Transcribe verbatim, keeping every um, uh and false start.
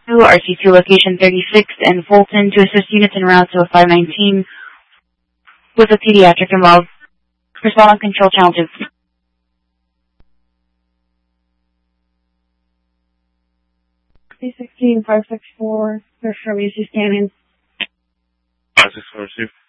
to R C two location thirty-six in Fulton to assist units en route to a five nineteen with a pediatric involved. Respond on control channel two. C sixteen five six four, there's from U C scanning. five six four, receive.